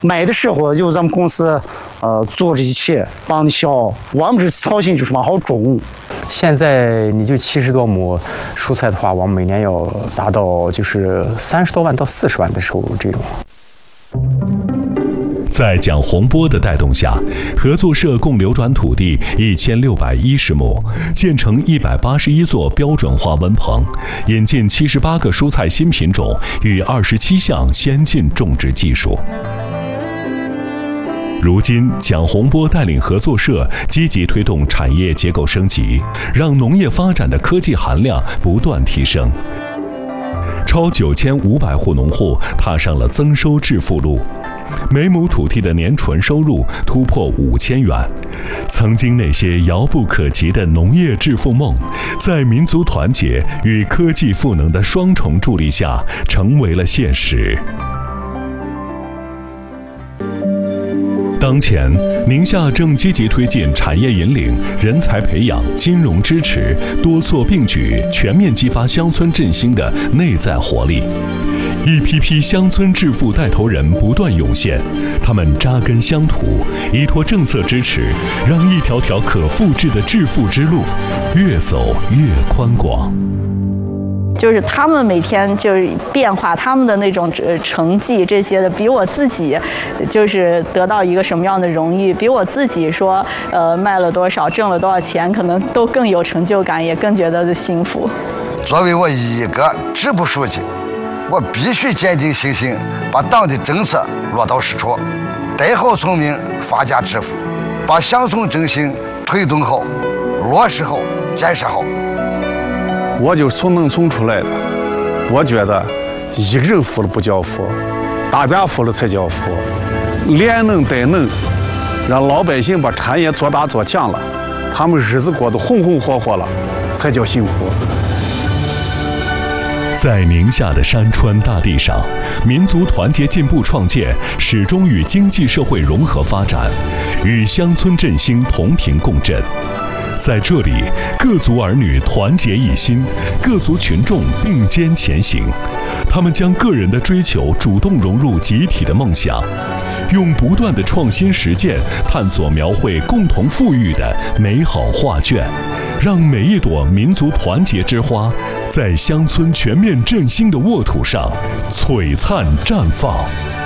买的时候就咱们公司做这一切帮你销，我们这操心就是往好种。 现在你就70多亩蔬菜的话，我们每年要达到就是30多万到40万的收入这种。 在蒋洪波的带动下，合作社共流转土地1610亩，建成181座标准化温棚，引进78个蔬菜新品种与27项先进种植技术。如今，蒋洪波带领合作社积极推动产业结构升级，让农业发展的科技含量不断提升。超9500户农户踏上了增收致富路，每亩土地的年纯收入突破5000元。曾经那些遥不可及的农业致富梦，在民族团结与科技赋能的双重助力下，成为了现实。当前，宁夏正积极推进产业引领、人才培养、金融支持、多措并举，全面激发乡村振兴的内在活力。一批批乡村致富带头人不断涌现，他们扎根乡土，依托政策支持，让一条条可复制的致富之路越走越宽广。 就是他们每天就是变化，他们的那种成绩这些的，比我自己就是得到一个什么样的荣誉，比我自己说卖了多少挣了多少钱，可能都更有成就感，也更觉得幸福。 作为我一个支部书记，我必须坚定信心，把党的政策落到实处，带好村民发家致富，把乡村振兴推动好、落实好、建设好。 我就是从农村出来的，我觉得一个人富了不叫富，大家富了才叫富。连农带农，让老百姓把产业做大做强了，他们日子过得红红火火了，才叫幸福。 在宁夏的山川大地上，民族团结进步创建始终与经济社会融合发展，与乡村振兴同频共振。在这里，各族儿女团结一心，各族群众并肩前行。他们将个人的追求主动融入集体的梦想，用不断的创新实践探索描绘共同富裕的美好画卷，让每一朵民族团结之花在乡村全面振兴的沃土上璀璨绽放。